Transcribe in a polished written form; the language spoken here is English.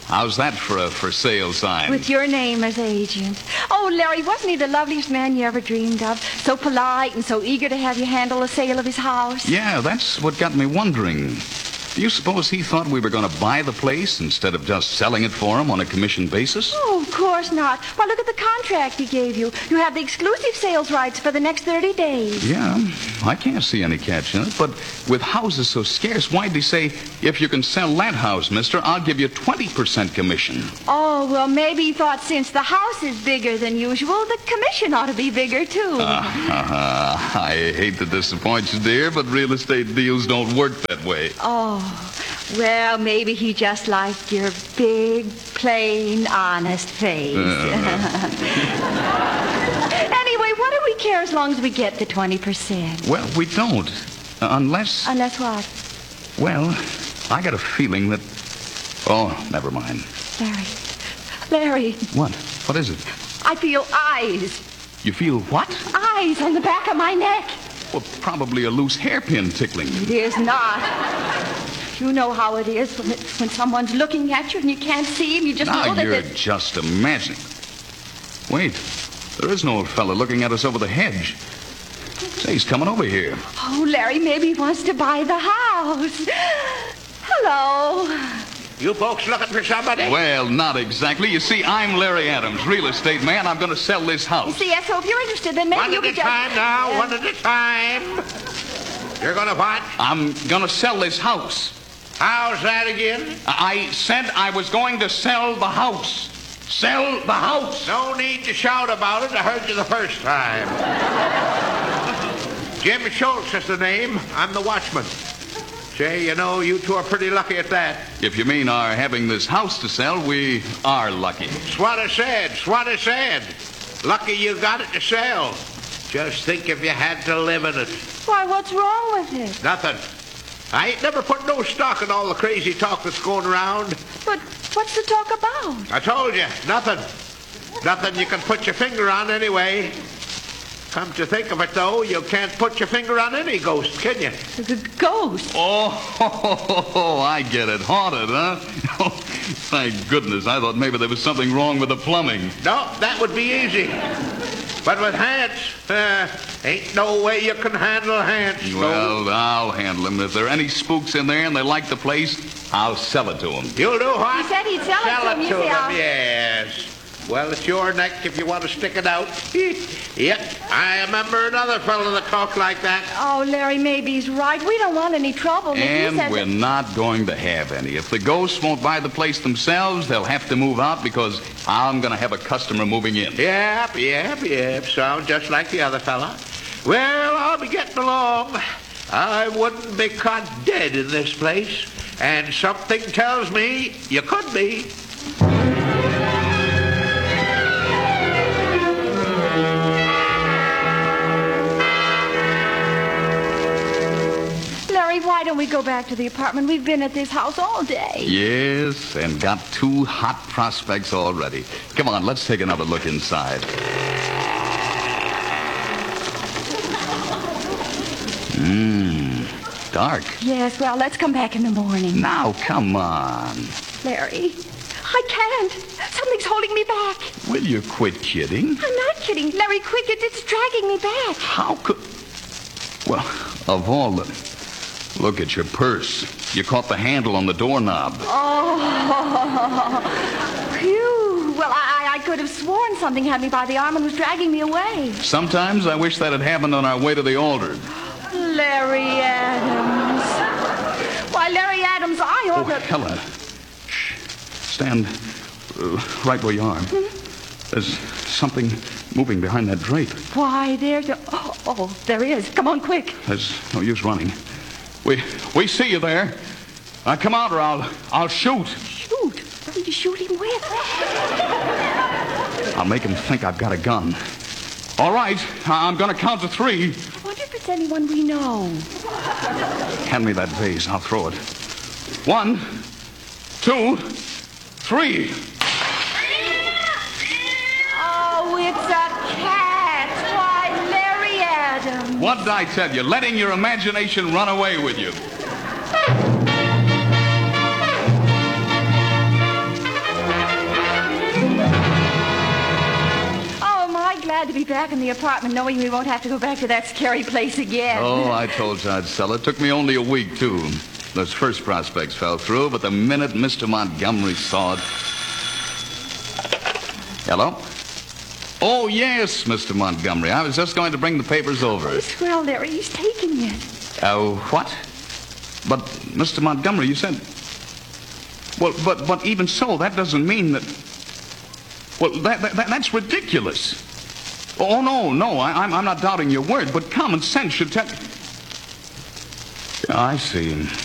How's that for a for sale sign? With your name as agent. Oh, Larry, wasn't he the loveliest man you ever dreamed of? So polite and so eager to have you handle the sale of his house. Yeah, that's what got me wondering. Do you suppose he thought we were going to buy the place instead of just selling it for him on a commission basis? Oh, of course not. Why, look at the contract he gave you. You have the exclusive sales rights for the next 30 days. Yeah, I can't see any catch in it. But with houses so scarce, why'd he say, if you can sell that house, mister, I'll give you 20% commission? Oh, well, maybe he thought since the house is bigger than usual, the commission ought to be bigger, too. I hate to disappoint you, dear, but real estate deals don't work that way. Oh, well, maybe he just liked your big, plain, honest face. Anyway, what do we care as long as we get the 20%? Well, we don't. Unless... Unless what? Well, I got a feeling that... Oh, never mind. Larry. What? What is it? I feel eyes. You feel what? Eyes on the back of my neck. Well, probably a loose hairpin tickling you. It is not. You know how it is when someone's looking at you and you can't see him. You just know that... You're just imagining. Wait, there is an old fella looking at us over the hedge. Say, he's coming over here. Oh, Larry, maybe he wants to buy the house. Hello. You folks looking for somebody? Well, not exactly. You see, I'm Larry Adams, real estate man. I'm going to sell this house. See, so if you're interested, then maybe you could just... One at a time now, one at a time. You're going to what? I'm going to sell this house. How's that again? I said I was going to sell the house. Sell the house. No need to shout about it. I heard you the first time. Jim Schultz is the name. I'm the watchman. Say, you know, you two are pretty lucky at that. If you mean our having this house to sell, we are lucky. It's what I said. It's what I said. Lucky you got it to sell. Just think if you had to live in it. Why, what's wrong with it? Nothing. I ain't never put no stock in all the crazy talk that's going around. But what's the talk about? I told you, nothing. Nothing you can put your finger on anyway. Come to think of it, though, you can't put your finger on any ghost, can you? The ghost? Oh, I get it. Haunted, huh? Oh, thank goodness. I thought maybe there was something wrong with the plumbing. No, that would be easy. But with Hance, ain't no way you can handle Hance. Well, I'll handle him. If there are any spooks in there and they like the place, I'll sell it to them. You'll do what? He said he'd sell it to them, yes. Well, it's your neck if you want to stick it out. Yep, I remember another fellow that talked like that. Oh, Larry, maybe he's right. We don't want any trouble. And we're not going to have any. If the ghosts won't buy the place themselves, they'll have to move out because I'm going to have a customer moving in. Yep. Sounds just like the other fella. Well, I'll be getting along. I wouldn't be caught dead in this place. And something tells me you could be. Why don't we go back to the apartment? We've been at this house all day. Yes, and got 2 hot prospects already. Come on, let's take another look inside. Dark. Yes, well, let's come back in the morning. Now, come on. Larry, I can't. Something's holding me back. Will you quit kidding? I'm not kidding. Larry, quick, it's dragging me back. How could... Well, of all the... Look at your purse. You caught the handle on the doorknob. Oh, phew. Well, I could have sworn something had me by the arm and was dragging me away. Sometimes I wish that had happened on our way to the altar. Larry Adams. Why, Larry Adams, I ought to... Oh, Helen. Shh. Stand right where you are. There's something moving behind that drape. Why, there's... Oh, there is. Come on, quick. There's no use running. We see you there. Now come out or I'll shoot. Shoot? What did you shoot him with? I'll make him think I've got a gun. All right, I'm going to count to 3. I wonder if it's anyone we know. Hand me that vase. I'll throw it. 1, 2, 3. Oh, it's a cat. Why, Larry Adams. What did I tell you? Letting your imagination run away with you. glad to be back in the apartment knowing we won't have to go back to that scary place again. Oh, I told you I'd sell it. Took me only a week, too. Those first prospects fell through, but the minute Mr. Montgomery saw it... Hello? Oh, yes, Mr. Montgomery. I was just going to bring the papers over. Oh, swell, Larry. He's taking it. What? But, Mr. Montgomery, you said... Well, but even so, that doesn't mean that... Well, that's ridiculous. Oh, no, I'm not doubting your word, but common sense should tell... I see.